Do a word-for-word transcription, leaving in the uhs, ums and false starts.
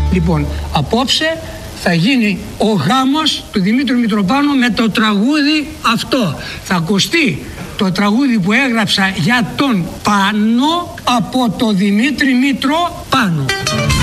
Λοιπόν, απόψε θα γίνει ο γάμος του Δημήτρου Μητροπάνου με το τραγούδι αυτό. Θα ακουστεί το τραγούδι που έγραψα για τον Πάνο από το Δημήτρη Μητροπάνο.